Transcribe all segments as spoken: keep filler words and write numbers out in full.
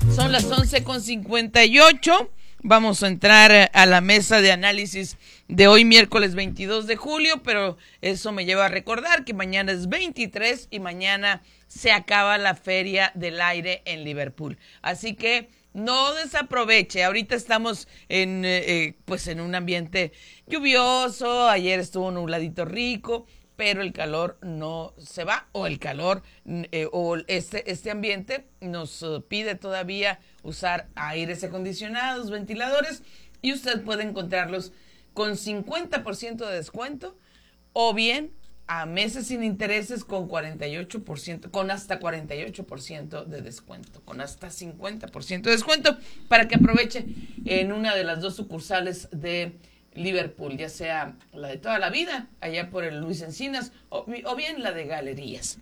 Son las once con cincuenta y ocho. Vamos a entrar a la mesa de análisis de hoy, miércoles veintidós de julio, pero eso me lleva a recordar que mañana es veintitrés y mañana se acaba la Feria del Aire en Liverpool. Así que no desaproveche. Ahorita estamos en, eh, pues en un ambiente lluvioso. Ayer estuvo nubladito rico, pero el calor no se va, o el calor, eh, o este, este ambiente nos uh, pide todavía usar aires acondicionados, ventiladores, y usted puede encontrarlos con cincuenta por ciento de descuento, o bien a meses sin intereses con cuarenta y ocho por ciento, con hasta cuarenta y ocho por ciento de descuento, con hasta cincuenta por ciento de descuento, para que aproveche en una de las dos sucursales de Liverpool, ya sea la de toda la vida, allá por el Luis Encinas, o, o bien la de Galerías.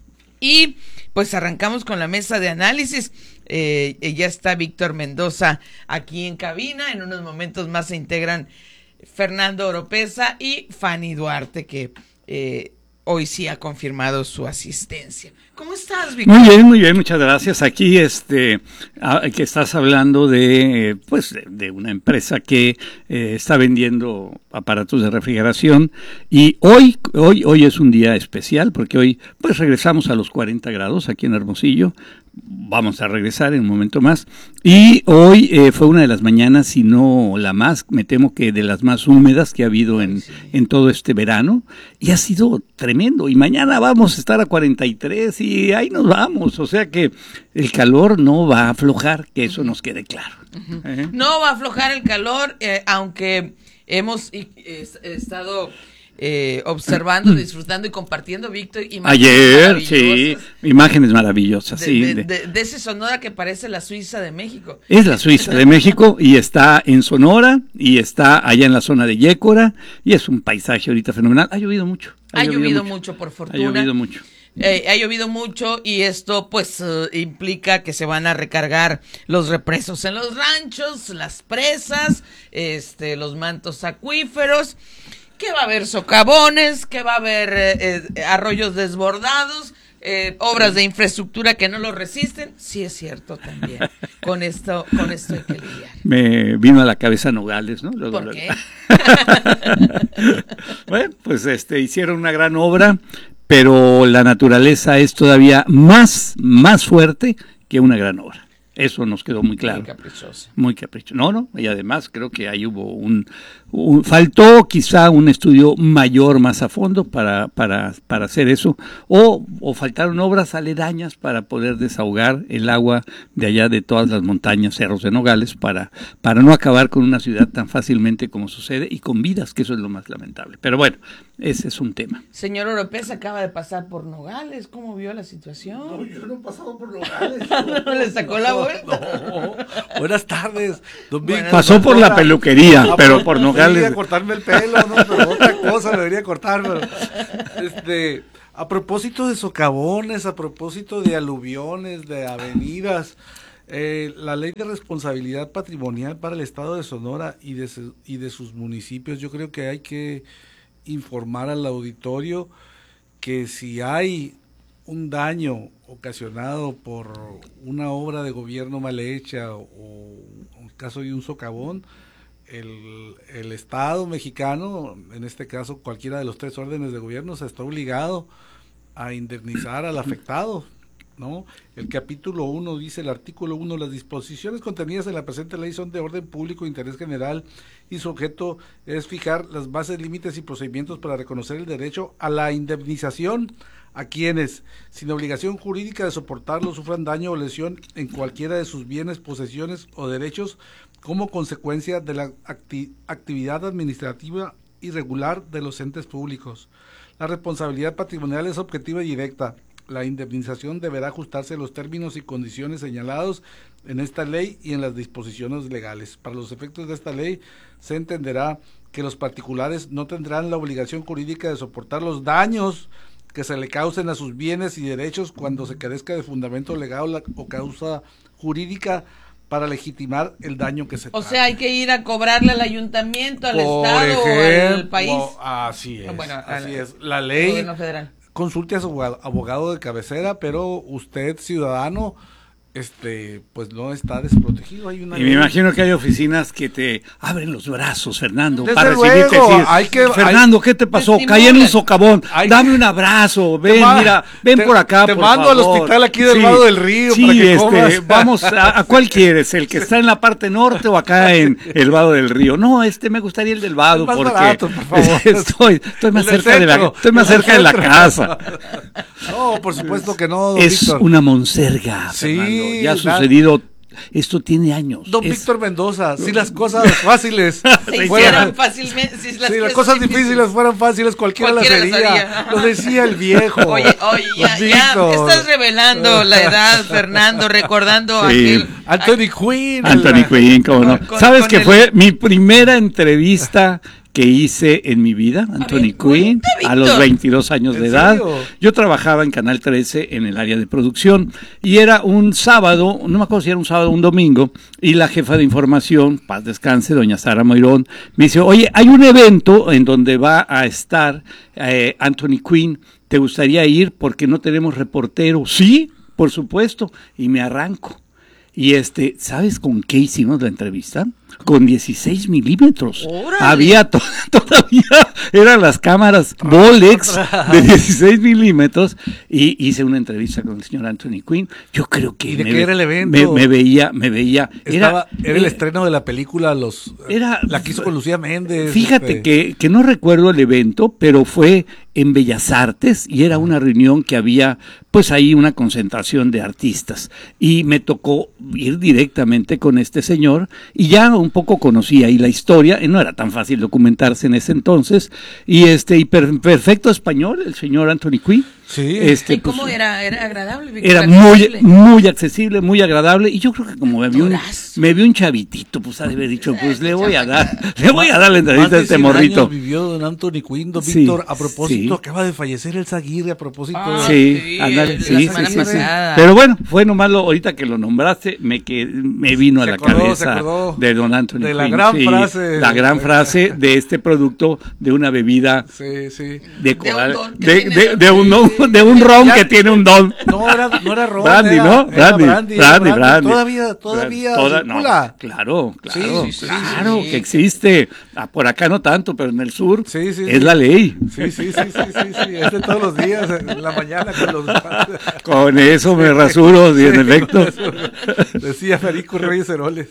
Y pues arrancamos con la mesa de análisis. Eh, ya está Víctor Mendoza aquí en cabina. En unos momentos más se integran Fernando Oropesa y Fanny Duarte, que eh, hoy sí ha confirmado su asistencia. ¿Cómo estás, Víctor? Muy bien, muy bien, muchas gracias. Aquí, este, a, que estás hablando de, pues, de, de una empresa que eh, está vendiendo aparatos de refrigeración, y hoy, hoy, hoy es un día especial porque hoy, pues, regresamos a los cuarenta grados aquí en Hermosillo. Vamos a regresar en un momento más. Y hoy eh, fue una de las mañanas, si no la más, me temo que de las más húmedas que ha habido en, sí. en todo este verano. Y ha sido tremendo. Y mañana vamos a estar a cuarenta y tres y ahí nos vamos. O sea que el calor no va a aflojar, que eso nos quede claro. Uh-huh. ¿Eh? No va a aflojar el calor, eh, aunque hemos eh, estado... Eh, observando, disfrutando y compartiendo, Víctor, imágenes ayer, sí, imágenes maravillosas, de, sí. De, de, de ese Sonora que parece la Suiza de México. Es la Suiza de México y está en Sonora y está allá en la zona de Yécora y es un paisaje ahorita fenomenal. Ha llovido mucho. Ha, ha llovido, llovido mucho. mucho, por fortuna. Ha llovido mucho. Eh, ha llovido mucho y esto pues uh, implica que se van a recargar los represos en los ranchos, las presas, este, los mantos acuíferos, que va a haber socavones, que va a haber eh, eh, arroyos desbordados, eh, obras de infraestructura que no lo resisten. Sí, es cierto también. Con esto, con esto hay que lidiar. Me vino a la cabeza Nogales, ¿no? Luego, ¿Por qué? Bueno, pues este hicieron una gran obra, pero la naturaleza es todavía más, más fuerte que una gran obra. Eso nos quedó muy claro. Muy caprichoso. Muy caprichoso. No, no, y además creo que ahí hubo un, un faltó quizá un estudio mayor, más a fondo para, para, para hacer eso, o, o faltaron obras aledañas para poder desahogar el agua de allá de todas las montañas, cerros de Nogales, para, para no acabar con una ciudad tan fácilmente como sucede y con vidas, que eso es lo más lamentable. Pero bueno, ese es un tema. Señor Oropesa acaba de pasar por Nogales, ¿cómo vio la situación? No, yo no he pasado por Nogales. No le sacó la vuelta. No. Buenas tardes, don Víctor. Pasó por la peluquería, ah, pero por Nogales. Debería cortarme el pelo, ¿no? Pero otra cosa me debería cortar. Pero, este, a propósito de socavones, a propósito de aluviones, de avenidas, eh, la ley de responsabilidad patrimonial para el estado de Sonora y de, y de sus municipios, yo creo que hay que informar al auditorio que si hay un daño ocasionado por una obra de gobierno mal hecha o, o en el caso de un socavón, el, el Estado mexicano, en este caso cualquiera de los tres órdenes de gobierno, se está obligado a indemnizar al afectado, ¿no? El capítulo uno dice, el artículo uno, las disposiciones contenidas en la presente ley son de orden público e interés general y su objeto es fijar las bases, límites y procedimientos para reconocer el derecho a la indemnización a quienes, sin obligación jurídica de soportarlo, sufran daño o lesión en cualquiera de sus bienes, posesiones o derechos como consecuencia de la acti- actividad administrativa irregular de los entes públicos. La responsabilidad patrimonial es objetiva y directa. La indemnización deberá ajustarse a los términos y condiciones señalados en esta ley y en las disposiciones legales. Para los efectos de esta ley, se entenderá que los particulares no tendrán la obligación jurídica de soportar los daños que se le causen a sus bienes y derechos cuando se carezca de fundamento legal o causa jurídica para legitimar el daño que se O trata. sea, hay que ir a cobrarle al ayuntamiento, al Por estado ejemplo, o al país. Así es, Bueno, así al, es. La ley, federal. Consulte a su abogado de cabecera, pero usted, ciudadano, este, pues no está desprotegido. Hay una y me imagino que hay oficinas que te abren los brazos, Fernando, Desde para luego, recibirte. Decir, hay que, Fernando, hay, ¿qué te pasó? te Caí en un estimulan. socavón. Hay Dame que, un abrazo. Ven, ma, mira, ven te, por acá, Te por mando favor. al hospital aquí del sí, lado del río sí, para que este, comas. Vamos, a, ¿a cuál quieres? ¿El que está en la parte norte o acá en el vado del río? No, este me gustaría el del vado, Es más porque barato, por favor. estoy, estoy más El del cerca de la, centro, estoy más el del cerca de la centro. casa. No, por supuesto que no, don Es Víctor. una monserga, Sí, Fernando. Ya ha da- sucedido. Esto tiene años. Don Es- Víctor Mendoza, si las cosas fáciles Se fueran, hicieran fácilmente. Si las, si las cosas cosas difíciles fueran fáciles, cualquiera, Cualquiera las las haría. haría. Lo decía el viejo. Oye, oye, ya, Don ya Víctor. estás revelando la edad, Fernando, recordando Sí. aquel... Anthony Quinn. Anthony Quinn, cómo no. Con- ¿Sabes con que el- fue mi primera entrevista que hice en mi vida? Anthony ver, Quinn, cuenta, a los Víctor. veintidós años ¿En de edad. serio? Yo trabajaba en Canal trece en el área de producción y era un sábado, no me acuerdo si era un sábado o un domingo, y la jefa de información, paz descanse, doña Sara Moirón, me dice, oye, hay un evento en donde va a estar eh, Anthony Quinn, ¿te gustaría ir? Porque no tenemos reportero. Sí, por supuesto, y me arranco. Y este, ¿sabes con qué hicimos la entrevista? Con dieciséis milímetros. ¡Órale! Había to- todavía, eran las cámaras Bolex de dieciséis milímetros y hice una entrevista con el señor Anthony Quinn. Yo creo que ¿Y de me, qué era el evento? Me, me veía, me veía. Estaba, era, el era- estreno de la película Los Era- la que hizo con Lucía Méndez. Fíjate este, que, que no recuerdo el evento, pero fue en Bellas Artes y era una reunión que había, pues ahí una concentración de artistas. Y me tocó ir directamente con este señor y ya un poco conocía ahí la historia, y no era tan fácil documentarse en ese entonces. Y este, y per- perfecto español, el señor Anthony Quinn. Sí. Este, ¿Y cómo pues, era? ¿Era agradable? Víctor? era muy, ¿Accesible? muy accesible, muy agradable, y yo creo que como me vio un, Actorazo. me vio un chavitito, pues ha de haber dicho, pues le voy a dar, le voy a dar la Más entrevista a de este cien morrito. años vivió don Anthony Quinn, don Sí, Víctor. A propósito, sí. acaba de fallecer Elsa Aguirre, a propósito. Ah, Sí, sí, ándale, el- sí, la sí, semana sí, sí. pasada. Pero bueno, fue nomás lo, ahorita que lo nombraste, me que me vino a Se la acordó, se cabeza acordó de don Anthony de la Quinn, gran sí, frase. la gran frase de este producto de una bebida Sí, sí. de De un coral, don que de, tiene de, don. de un don- de un ron Ya- que tiene un don. No era, no era ron, Brandy, era- ¿no? era Brandy, brandy, brandy, era brandy. Todavía, todavía Toda- no, circula. claro, claro, Sí, sí, sí, claro sí. que existe. Ah, por acá no tanto, pero en el sur Sí, sí, es sí. la ley. Sí, sí, sí, sí, sí, sí, es de todos los días, en la mañana con los... Con eso me rasuro, y en Sí, efecto. Decía Federico Reyes Heroles.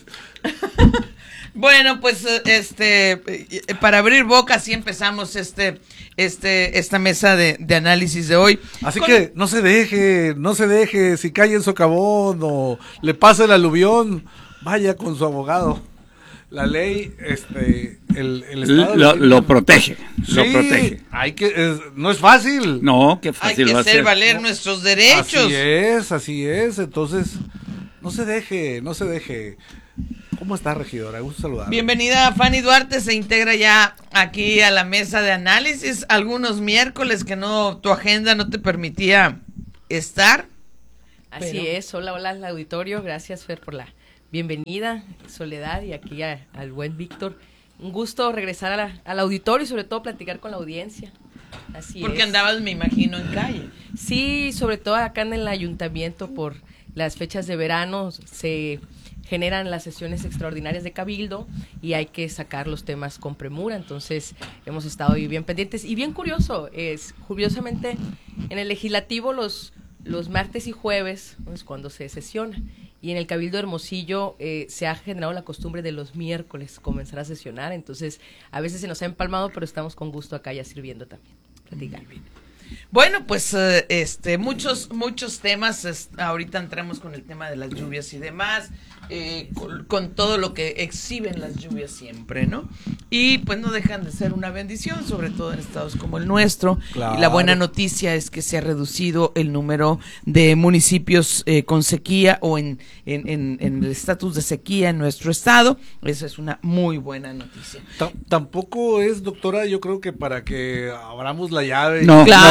Bueno, pues eh, este eh, para abrir boca así empezamos este este esta mesa de, de análisis de hoy. Así Con- que no se deje, no se deje, si cae en socavón o le pasa el aluvión, vaya con su abogado. La ley, este, el, el Estado... Lo, lo protege, lo Sí, protege. hay que, es- no es fácil. No, qué hay fácil que va a hacer ser. valer nuestros derechos. Así es, así es, entonces, no se deje, no se deje. ¿Cómo está, regidora? Gusto saludar. Bienvenida Fanny Duarte, se integra ya aquí a la mesa de análisis. Algunos miércoles que no tu agenda no te permitía estar. Así Pero- es, hola, hola al auditorio, gracias Fer por la bienvenida, Soledad, y aquí a- al buen Víctor. Un gusto regresar a la- al auditorio y sobre todo platicar con la audiencia. Así Porque es. andabas, me imagino, en calle. Sí, sobre todo acá en el ayuntamiento por las fechas de verano se generan las sesiones extraordinarias de Cabildo y hay que sacar los temas con premura, entonces hemos estado ahí bien pendientes. Y bien curioso, es curiosamente en el legislativo los, los martes y jueves es cuando se sesiona, y en el Cabildo de Hermosillo eh, se ha generado la costumbre de los miércoles comenzar a sesionar, entonces a veces se nos ha empalmado, pero estamos con gusto acá ya sirviendo también. Platicar. Bueno, pues eh, este muchos muchos temas. Es- ahorita entramos con el tema de las lluvias y demás, eh, con, con todo lo que exhiben las lluvias siempre, ¿no? Y pues no dejan de ser una bendición, sobre todo en estados como el nuestro. Claro. Y la buena noticia es que se ha reducido el número de municipios eh, con sequía o en, en, en, en el estatus de sequía en nuestro estado. Esa es una muy buena noticia. Ta- tampoco es, doctora, yo creo que para que abramos la llave. No, Claro,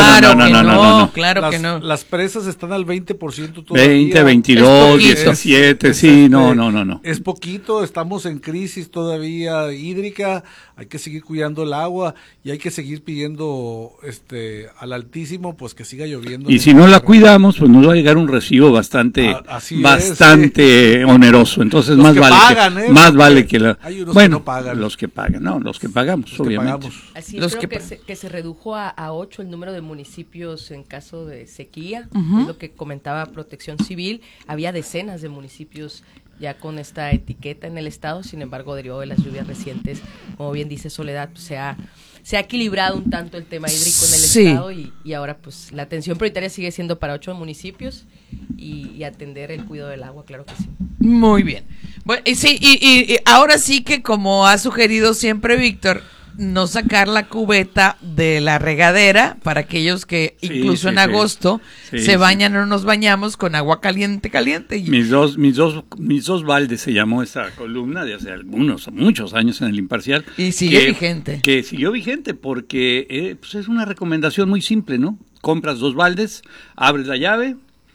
Claro no, no, que no, no, no, no, no. claro las, que no. Las presas están al veinte por ciento todavía. veinte, veintidós, Es poquito. diecisiete, Es sí, este, no, no, no, no. Es poquito, estamos en crisis todavía hídrica, hay que seguir cuidando el agua y hay que seguir pidiendo este al Altísimo pues que siga lloviendo. Y si no la cuidamos, pues nos va a llegar un recibo bastante, Ah, así bastante es, sí. oneroso. Entonces Los más que vale pagan, que, ¿eh? más Porque vale que la, hay unos bueno, que no pagan. los que pagan, no, los que pagamos, Los que obviamente. pagamos. Así es, Los creo que que, pa- se, que se redujo a, a ocho el número de municipios en caso de sequía, Ujú. es lo que comentaba Protección Civil. Había decenas de municipios ya con esta etiqueta en el estado, sin embargo, derivado de las lluvias recientes, como bien dice Soledad, pues, se ha se ha equilibrado un tanto el tema hídrico en el Sí. estado y, y ahora pues la atención prioritaria sigue siendo para ocho municipios y, y atender el cuidado del agua, claro que sí. Muy bien. Bueno, y sí, y, y- y ahora sí que como ha sugerido siempre Víctor, no sacar la cubeta de la regadera para aquellos que Sí, incluso sí, en sí. agosto Sí, se sí. bañan o nos bañamos con agua caliente, caliente. Y- Mis dos, mis dos, mis dos baldes se llamó esta columna de hace algunos, muchos años en el Imparcial. Y sigue que- vigente. Que siguió vigente porque eh, pues es una recomendación muy simple, ¿no? Compras dos baldes, abres la llave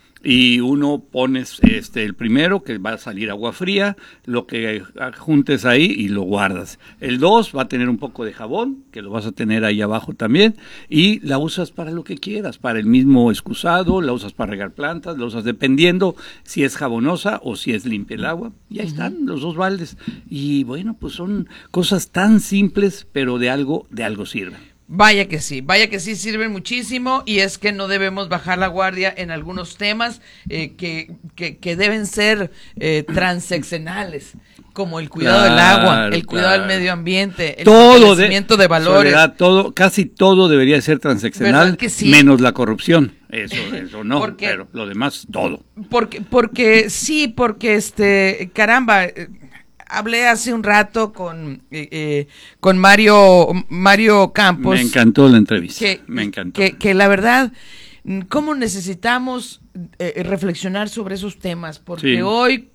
y uno pones este el primero que va a salir agua fría, lo que juntes ahí y lo guardas. El dos va a tener un poco de jabón, que lo vas a tener ahí abajo también, y la usas para lo que quieras, para el mismo excusado, la usas para regar plantas, la usas dependiendo si es jabonosa o si es limpia el agua. Y ahí están los dos baldes. Y bueno, pues son cosas tan simples, pero de algo, de algo sirven. Vaya que sí, vaya que sí sirven muchísimo y es que no debemos bajar la guardia en algunos temas eh, que, que, que deben ser eh, transeccionales, como el cuidado del Claro, agua, el cuidado claro. del medio ambiente, el Todo de, fortalecimiento de valores. Soledad, todo, casi todo debería ser transaccional, ¿Verdad que sí? menos la corrupción. Eso, eso no, Porque- pero lo demás, todo. Porque, porque sí, porque este, caramba, eh, hablé hace un rato con, eh, eh, con Mario, Mario Campos. Me encantó la entrevista, que, me encantó. Que, que la verdad, mm, ¿cómo necesitamos eh, reflexionar sobre esos temas? Porque Sí. hoy,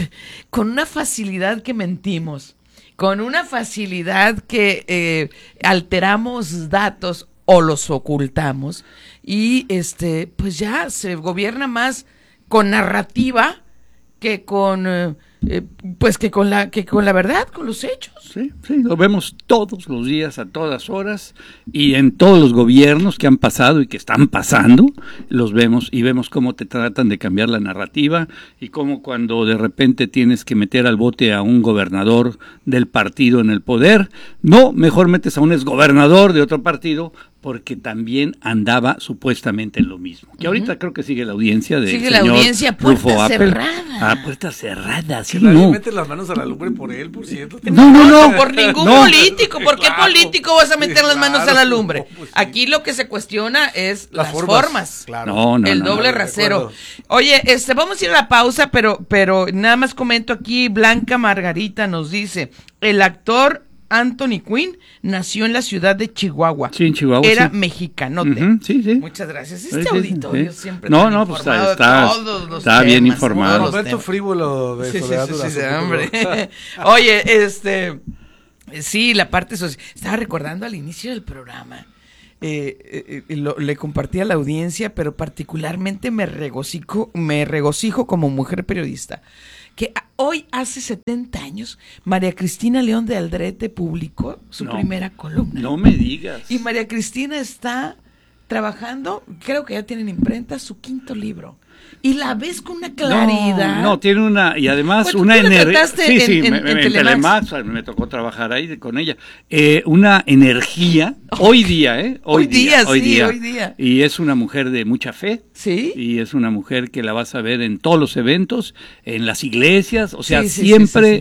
con una facilidad que mentimos, con una facilidad que eh, alteramos datos o los ocultamos, y este, pues ya se gobierna más con narrativa que con eh, eh, pues que con la que con la verdad, con los hechos. Sí, sí, lo vemos todos los días, a todas horas, y en todos los gobiernos que han pasado y que están pasando, los vemos y vemos cómo te tratan de cambiar la narrativa y cómo cuando de repente tienes que meter al bote a un gobernador del partido en el poder, no, mejor metes a un exgobernador de otro partido porque también andaba supuestamente en lo mismo. Que ahorita creo que sigue la audiencia de Sigue la audiencia a puerta cerrada. A puerta cerrada, sí, Que nadie no. mete las manos a la lumbre por él, por cierto. No, no, no. Por ningún No. político. ¿Por qué Claro. político vas a meter Sí, las manos claro. a la lumbre? No, pues sí. Aquí lo que se cuestiona es las, formas. Claro. No, no, el no, doble no, rasero. de acuerdo. Oye, este, vamos a ir a la pausa, pero, pero nada más comento aquí, Blanca Margarita nos dice, el actor Anthony Quinn nació en la ciudad de Chihuahua. Sí, en Chihuahua, Era sí. mexicanote. Ujú, sí, sí. Muchas gracias. Este Sí, sí, auditorio sí. siempre No, tan no, pues, informado de está- todos los está bien temas, informado. todos los Momento temas. frívolo de Sí, sí, Soledad sí, sí, Durazo, sí, por hombre. favor. Oye, este, sí, la parte social. Estaba recordando al inicio del programa. Eh, eh, eh, lo- le compartí a la audiencia, pero particularmente me regocijo, me regocijo como mujer periodista. Que a- hoy, hace setenta años, María Cristina León de Aldrete publicó su No. primera columna. No me digas. Y María Cristina está trabajando, creo que ya tienen imprenta, su quinto libro. Y la ves con una claridad. No, no, tiene una, y además Bueno, una tú la energía. trataste Sí, en- sí, en- me, en me- en Telemax. Telemax, me tocó trabajar ahí de- con ella. Eh, una energía, hoy día, ¿eh? Hoy, Hoy día, hoy sí, día. hoy día. Y es una mujer de mucha fe. ¿Sí? Y es una mujer que la vas a ver en todos los eventos, en las iglesias, o sea, Sí, sí, sí, siempre sí,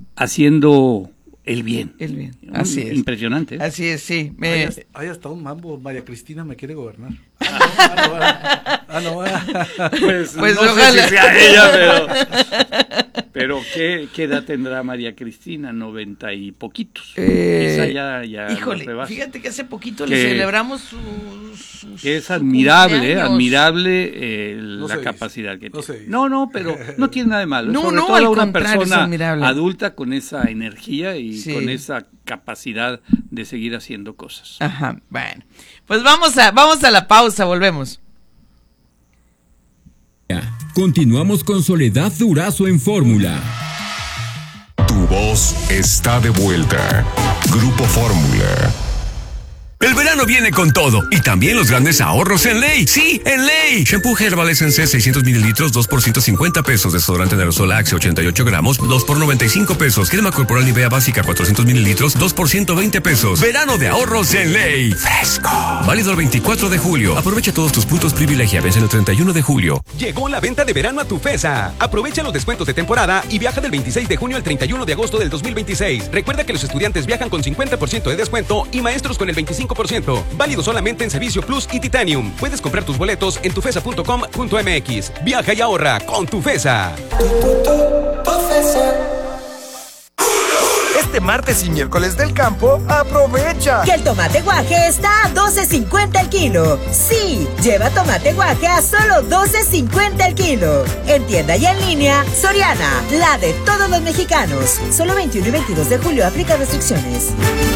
haciendo el bien. El bien, Mm, así es. Impresionante. ¿eh? Así es, sí. Hay, Me- hasta- hay hasta un mambo, María Cristina me quiere gobernar. Ah, no, ah, no, ah. Pues, Pues no sé ojalá. si sea ella, pero, pero ¿qué, ¿qué edad tendrá María Cristina? Noventa y poquitos. Eh, Quizá ya, ya lo híjole, rebasa. fíjate que hace poquito Que- le celebramos su, su- Que es su admirable, eh, cumpleaños. admirable eh, No la se dice, capacidad que no se tiene. dice. No, no, pero no tiene nada de malo. No, Sobre no, todo al una contrario, es persona admirable. adulta con esa energía y Sí. con esa capacidad de seguir haciendo cosas. Ajá, bueno. Pues vamos a, vamos a la pausa, volvemos. Continuamos con Soledad Durazo en Fórmula. Tu voz está de vuelta. Grupo Fórmula. El verano viene con todo y también los grandes ahorros en Ley. Sí, en Ley. Shampoo Herbal Essence seiscientos mililitros, dos por ciento cincuenta pesos. Desodorante de aerosol Axe ochenta y ocho gramos, dos por noventa y cinco pesos. Crema corporal Nivea básica cuatrocientos mililitros, dos por ciento veinte pesos. Verano de ahorros en Ley. Fresco. Válido el veinticuatro de julio. Aprovecha todos tus puntos privilegia. Vence el treinta y uno de julio. Llegó la venta de verano a Tufesa. Aprovecha los descuentos de temporada y viaja del veintiséis de junio al treinta y uno de agosto del dos mil veintiséis. Recuerda que los estudiantes viajan con cincuenta por ciento de descuento y maestros con el veinticinco por ciento. Válido solamente en Servicio Plus y Titanium. Puedes comprar tus boletos en tufesa punto com punto m x. Viaja y ahorra con Tufesa. Este martes y miércoles del campo, aprovecha que el tomate guaje está a doce cincuenta el kilo. Sí, lleva tomate guaje a solo doce cincuenta el kilo. En tienda y en línea, Soriana, la de todos los mexicanos. Solo veintiuno y veintidós de julio, aplica restricciones.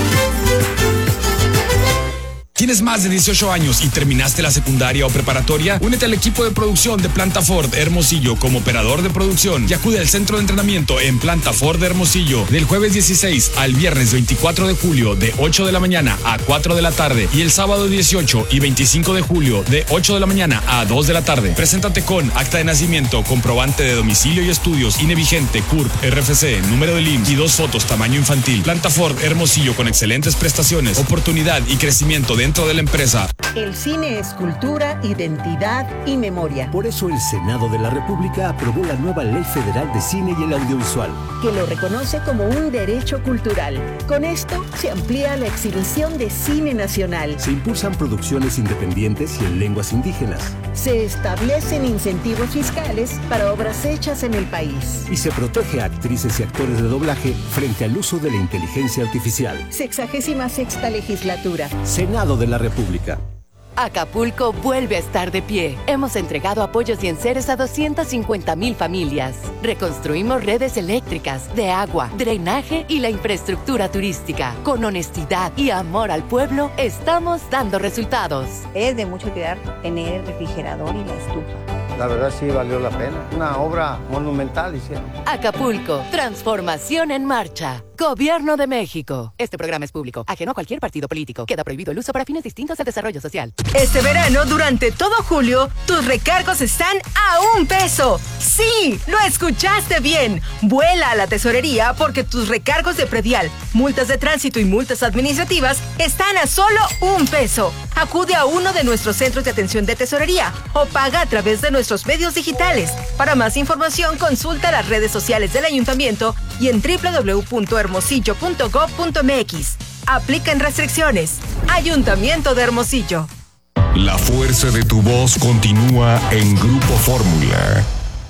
¿Tienes más de dieciocho años y terminaste la secundaria o preparatoria? Únete al equipo de producción de Planta Ford Hermosillo como operador de producción y acude al centro de entrenamiento en Planta Ford Hermosillo del jueves dieciséis al viernes veinticuatro de julio de ocho de la mañana a cuatro de la tarde y el sábado dieciocho y veinticinco de julio de ocho de la mañana a dos de la tarde. Preséntate con acta de nacimiento, comprobante de domicilio y estudios, I N E vigente, C U R P, R F C, número del I M S S y dos fotos tamaño infantil. Planta Ford Hermosillo con excelentes prestaciones, oportunidad y crecimiento de dentro de la empresa. El cine es cultura, identidad y memoria. Por eso el Senado de la República aprobó la nueva Ley Federal de Cine y el Audiovisual, que lo reconoce como un derecho cultural. Con esto se amplía la exhibición de cine nacional. Se impulsan producciones independientes y en lenguas indígenas. Se establecen incentivos fiscales para obras hechas en el país. Y se protege a actrices y actores de doblaje frente al uso de la inteligencia artificial. Sexagésima sexta legislatura. Senado de la República. Acapulco vuelve a estar de pie. Hemos entregado apoyos y enseres a doscientas cincuenta mil familias. Reconstruimos redes eléctricas, de agua, drenaje y la infraestructura turística. Con honestidad y amor al pueblo, estamos dando resultados. Es de mucho cuidar tener el refrigerador y la estufa. La verdad sí valió la pena. Una obra monumental hicieron. Acapulco, transformación en marcha. Gobierno de México. Este programa es público, ajeno a cualquier partido político. Queda prohibido el uso para fines distintos al desarrollo social. Este verano, durante todo julio, tus recargos están a un peso. ¡Sí! ¡Lo escuchaste bien! Vuela a la tesorería porque tus recargos de predial, multas de tránsito y multas administrativas están a solo un peso. Acude a uno de nuestros centros de atención de tesorería o paga a través de nuestros medios digitales. Para más información, consulta las redes sociales del ayuntamiento y en doble u doble u doble u punto hermosillo punto gob punto m x. Aplican restricciones. Ayuntamiento de Hermosillo. La fuerza de tu voz continúa en Grupo Fórmula.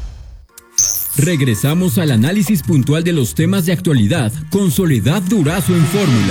Regresamos al análisis puntual de los temas de actualidad con Soledad Durazo en Fórmula.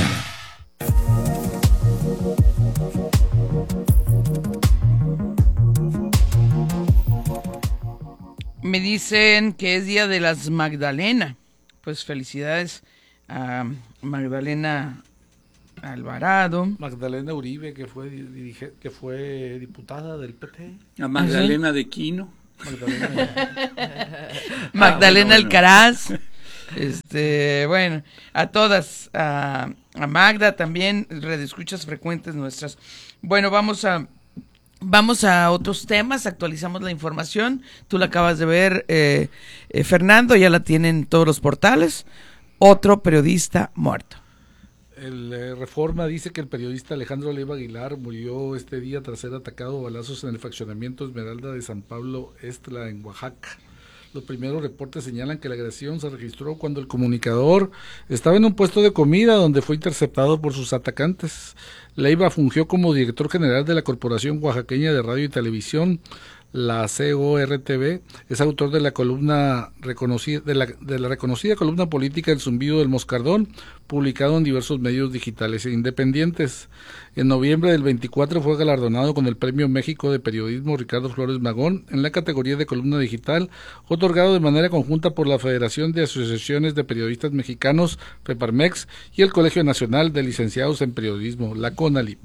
Me dicen que es Día de las Magdalena. Pues felicidades a Magdalena Alvarado. Magdalena Uribe, que fue dirige, que fue diputada del P T. A Magdalena de Quino. Magdalena, Magdalena ah, bueno, Alcaraz. Bueno. Este, bueno, a todas, a, a Magda también, redescuchas frecuentes nuestras. Bueno, vamos a Vamos a otros temas, actualizamos la información. Tú la acabas de ver, eh, eh, Fernando, ya la tienen todos los portales. Otro periodista muerto. El eh, Reforma dice que el periodista Alejandro Leiva Aguilar murió este día tras ser atacado a balazos en el fraccionamiento Esmeralda de San Pablo Estla, en Oaxaca. Los primeros reportes señalan que la agresión se registró cuando el comunicador estaba en un puesto de comida donde fue interceptado por sus atacantes. Leiva fungió como director general de la Corporación Oaxaqueña de Radio y Televisión. la C O R T V. Es autor de la columna reconocida, de la, de la reconocida columna política El Zumbido del Moscardón, publicado en diversos medios digitales e independientes. En noviembre del veinticuatro fue galardonado con el Premio México de Periodismo Ricardo Flores Magón en la categoría de columna digital, otorgado de manera conjunta por la Federación de Asociaciones de Periodistas Mexicanos, FEPARMEX, y el Colegio Nacional de Licenciados en Periodismo, la CONALIP.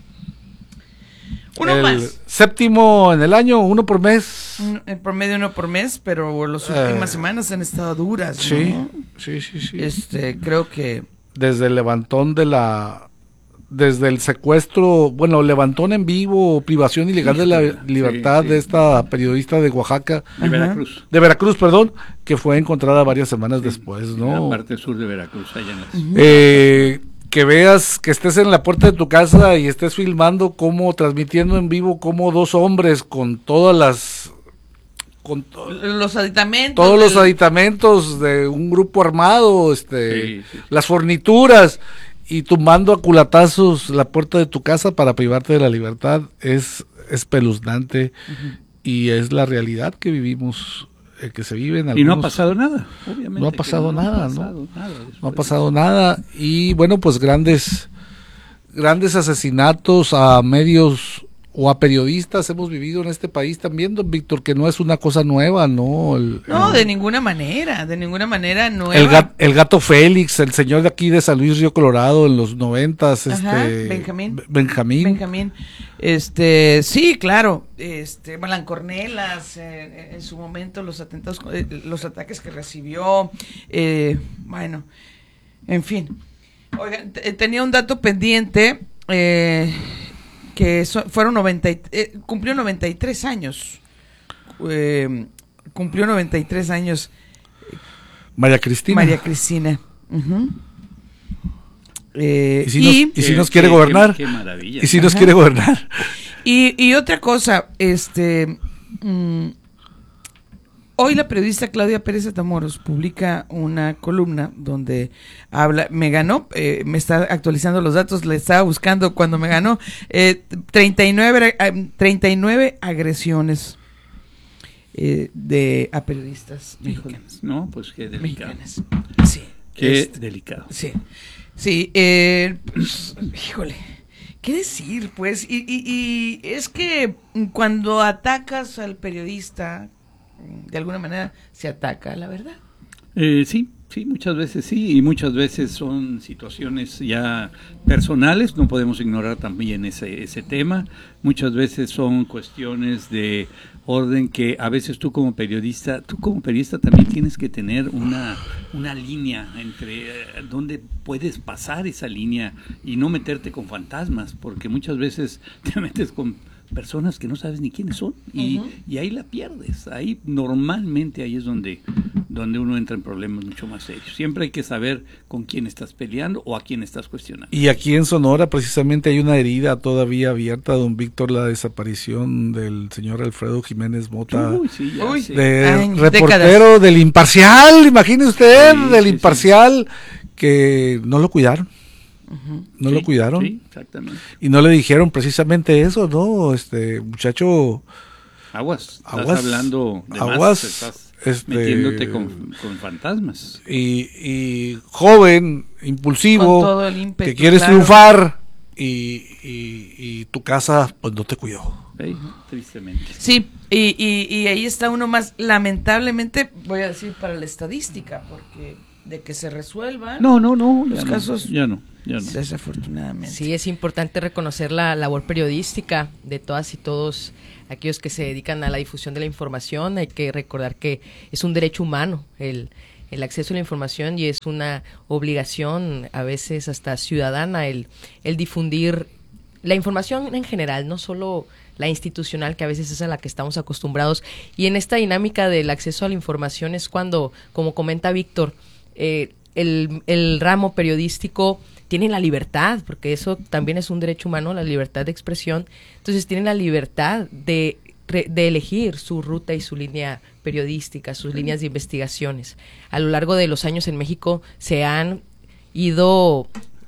Uno el más. Séptimo en el año, uno por mes. En promedio uno por mes, pero las últimas eh, semanas han estado duras, ¿no? Sí, sí, sí, sí. Este, creo que... Desde el levantón de la... Desde el secuestro, bueno, levantón en vivo, privación ilegal de la libertad sí, sí. de esta periodista de Oaxaca. De Veracruz. De Veracruz, perdón, que fue encontrada varias semanas sí, después, ¿no? En la parte sur de Veracruz, allá en la... Uh-huh. Eh... que veas, que estés en la puerta de tu casa y estés filmando cómo, transmitiendo en vivo cómo dos hombres con todas las... con to- los aditamentos. Todos del... los aditamentos de un grupo armado, este, sí, sí, sí. las fornituras, y tumbando a culatazos la puerta de tu casa para privarte de la libertad, es espeluznante, uh-huh. y es la realidad que vivimos, que se vive en algunos... Y no ha pasado nada, obviamente. No ha pasado no, nada, no ha pasado ¿no? Nada no ha pasado nada. Y bueno, pues grandes, grandes asesinatos a medios o a periodistas hemos vivido en este país también, don Víctor, que no es una cosa nueva, ¿no? El, no, el, de ninguna manera, de ninguna manera nueva. El gato, el gato Félix, el señor de aquí de San Luis Río Colorado en los noventas, Ajá, este... Benjamín. Benjamín. Benjamín. Este, sí, claro, este, Blancornelas, eh, en su momento los atentados, eh, los ataques que recibió, eh, bueno, en fin. Oigan, t- tenía un dato pendiente, eh... que so, fueron noventa, eh, cumplió noventa y tres años, eh, cumplió noventa y tres años. María Cristina. María Cristina. Uh-huh. Eh, y si nos, y, y si nos quiere qué, gobernar. Qué, qué maravilla. Y si nos Ajá. quiere gobernar. Y, y otra cosa, este, mmm, hoy la periodista Claudia Pérez Atamoros publica una columna donde habla, me ganó, eh, me está actualizando los datos, le estaba buscando cuando me ganó, eh, treinta y nueve, treinta y nueve agresiones eh, de a periodistas mexicanos. No, pues qué delicado. Mexicanas. Sí. Qué este, delicado. Sí, sí, eh, pues, híjole. ¿Qué decir, pues? Y, y, y es que cuando atacas al periodista, de alguna manera se ataca la verdad. Eh, sí, sí, muchas veces sí, y muchas veces son situaciones ya personales, no podemos ignorar también ese, ese tema, muchas veces son cuestiones de orden que a veces tú como periodista, tú como periodista también tienes que tener una, una línea entre eh, donde puedes pasar esa línea y no meterte con fantasmas, porque muchas veces te metes con personas que no sabes ni quiénes son y, uh-huh. y ahí la pierdes, ahí normalmente ahí es donde, donde uno entra en problemas mucho más serios. Siempre hay que saber con quién estás peleando o a quién estás cuestionando. Y aquí en Sonora precisamente hay una herida todavía abierta, don Víctor, la desaparición del señor Alfredo Jiménez Mota, Uy, sí, ya Uy, sé. de Ay, reportero décadas. del Imparcial, imagine usted, Sí, del sí, Imparcial, sí. que no lo cuidaron. Uh-huh. No Sí, lo cuidaron. Sí, exactamente. Y no le dijeron precisamente eso, ¿no? Este muchacho. Aguas, estás Aguas, hablando de aguas, más, estás este, metiéndote con, con fantasmas. Y, y joven, impulsivo, Con todo el ímpetu, que quieres claro. triunfar y, y, y tu casa pues no te cuidó. ¿Sí? Tristemente. Sí, y, y, y ahí está uno más, lamentablemente, voy a decir para la estadística, porque de que se resuelvan No, no, no, los ya casos, no, ya no, ya no. desafortunadamente. Sí, es importante reconocer la labor periodística de todas y todos aquellos que se dedican a la difusión de la información. Hay que recordar que es un derecho humano el, el acceso a la información y es una obligación, a veces hasta ciudadana, el, el difundir la información en general, no solo la institucional, que a veces es a la que estamos acostumbrados. Y en esta dinámica del acceso a la información es cuando, como comenta Víctor, eh, el, el ramo periodístico tiene la libertad, porque eso también es un derecho humano, la libertad de expresión. Entonces tienen la libertad de, de elegir su ruta y su línea periodística, sus líneas de investigaciones. A lo largo de los años en México se han ido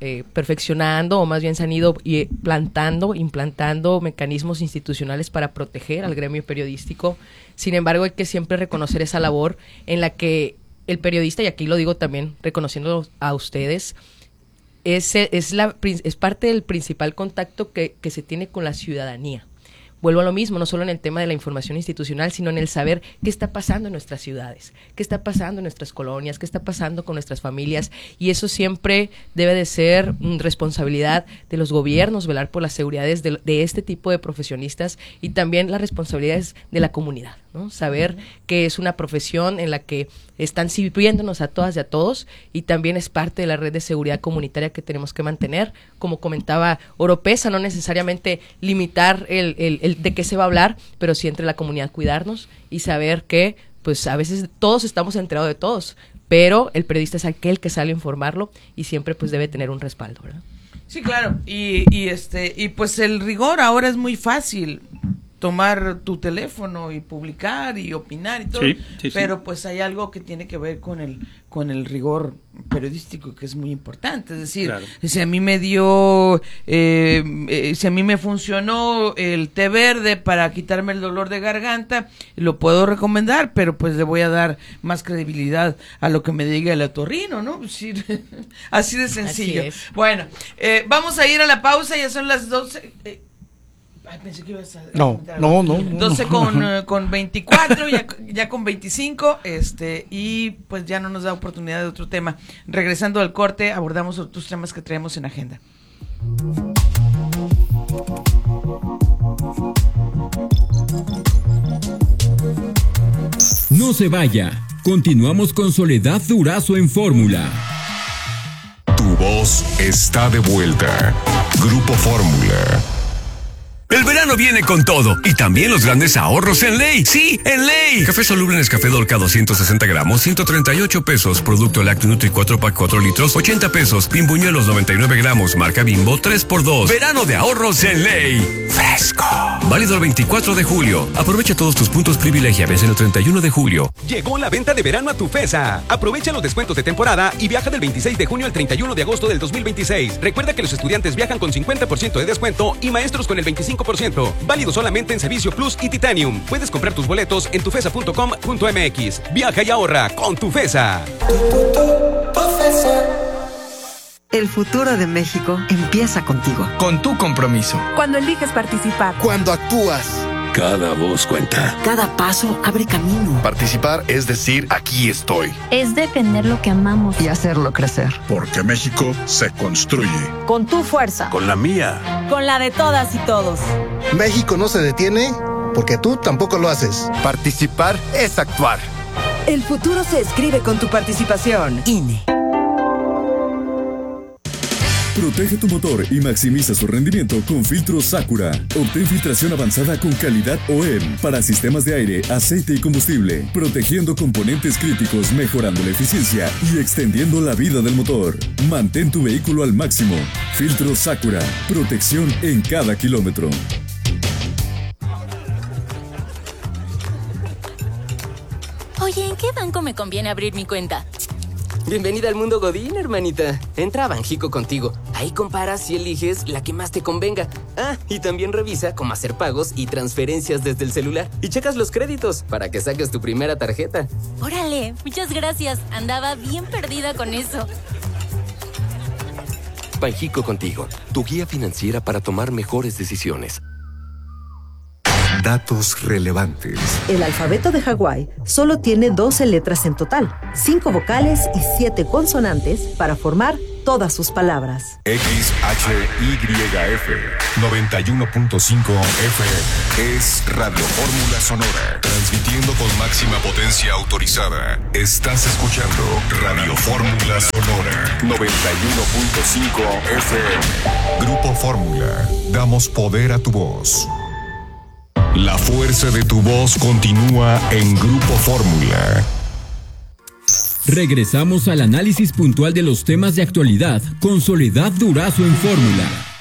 eh, perfeccionando, o más bien se han ido eh, plantando, implantando mecanismos institucionales para proteger al gremio periodístico. Sin embargo, hay que siempre reconocer esa labor en la que el periodista, y aquí lo digo también reconociendo a ustedes, es, es, la, es parte del principal contacto que, que se tiene con la ciudadanía. Vuelvo a lo mismo, no solo en el tema de la información institucional, sino en el saber qué está pasando en nuestras ciudades, qué está pasando en nuestras colonias, qué está pasando con nuestras familias, y eso siempre debe de ser mm, responsabilidad de los gobiernos, velar por las seguridades de, de este tipo de profesionistas, y también las responsabilidades de la comunidad, ¿no? Saber que es una profesión en la que están sirviéndonos a todas y a todos, y también es parte de la red de seguridad comunitaria que tenemos que mantener. Como comentaba Oropesa, no necesariamente limitar el, el, el de qué se va a hablar, pero sí entre la comunidad cuidarnos y saber que pues a veces todos estamos enterados de todos, pero el periodista es aquel que sale a informarlo y siempre pues debe tener un respaldo, ¿verdad? Sí, claro, y, y este y pues el rigor ahora es muy fácil. Tomar tu teléfono y publicar y opinar y todo, sí, sí, pero sí. Pues hay algo que tiene que ver con el con el rigor periodístico que es muy importante, es decir, claro. Si a mí me dio eh, eh, si a mí me funcionó el té verde para quitarme el dolor de garganta, lo puedo recomendar, pero pues le voy a dar más credibilidad a lo que me diga el otorrino, ¿no? Sí, así de sencillo. Así es. Bueno, eh, vamos a ir a la pausa, ya son las doce. Eh, Ay, pensé que ibas a... No, no, no. doce con, uh, con veinticuatro, ya, ya con veinticinco, este, y pues ya no nos da oportunidad de otro tema. Regresando al corte, abordamos otros temas que traemos en agenda. No se vaya. Continuamos con Soledad Durazo en Fórmula. Tu voz está de vuelta. Grupo Fórmula. El verano viene con todo, y también los grandes ahorros en Ley. ¡Sí, en Ley! Café soluble Nescafé Dolca doscientos sesenta gramos, ciento treinta y ocho pesos. Producto Lácteo Nutri cuatro pack cuatro litros, ochenta pesos. Bimbuñuelos noventa y nueve gramos, marca Bimbo, tres por dos. Verano de ahorros en Ley. Fresco. Válido el veinticuatro de julio. Aprovecha todos tus puntos privilegia. Vence el treinta y uno de julio. Llegó la venta de verano a Tufesa. Aprovecha los descuentos de temporada y viaja del veintiséis de junio al treinta y uno de agosto del dos mil veintiséis. Recuerda que los estudiantes viajan con cincuenta por ciento de descuento y maestros con el veinticinco por ciento. Válido solamente en Servicio Plus y Titanium. Puedes comprar tus boletos en tufesa punto com punto m x. Viaja y ahorra con Tufesa. El futuro de México empieza contigo. Con tu compromiso. Cuando eliges participar. Cuando actúas. Cada voz cuenta. Cada paso abre camino. Participar es decir, aquí estoy. Es defender lo que amamos. Y hacerlo crecer. Porque México se construye. Con tu fuerza. Con la mía. Con la de todas y todos. México no se detiene porque tú tampoco lo haces. Participar es actuar. El futuro se escribe con tu participación. I N E. Protege tu motor y maximiza su rendimiento con filtros Sakura. Obtén filtración avanzada con calidad O E M para sistemas de aire, aceite y combustible, protegiendo componentes críticos, mejorando la eficiencia y extendiendo la vida del motor. Mantén tu vehículo al máximo. Filtros Sakura. Protección en cada kilómetro. Oye, ¿en qué banco me conviene abrir mi cuenta? Bienvenida al mundo Godín, hermanita. Entra a Banjico contigo. Ahí comparas y eliges la que más te convenga. Ah, y también revisa cómo hacer pagos y transferencias desde el celular. Y checas los créditos para que saques tu primera tarjeta. Órale, muchas gracias. Andaba bien perdida con eso. Banjico contigo, tu guía financiera para tomar mejores decisiones. Datos relevantes. El alfabeto de Hawái solo tiene doce letras en total, cinco vocales y siete consonantes para formar todas sus palabras. X H Y F noventa y uno punto cinco F M es Radio Fórmula Sonora, transmitiendo con máxima potencia autorizada. Estás escuchando Radio Fórmula Sonora noventa y uno punto cinco F M. Grupo Fórmula, damos poder a tu voz. La fuerza de tu voz continúa en Grupo Fórmula. Regresamos al análisis puntual de los temas de actualidad con Soledad Durazo en Fórmula.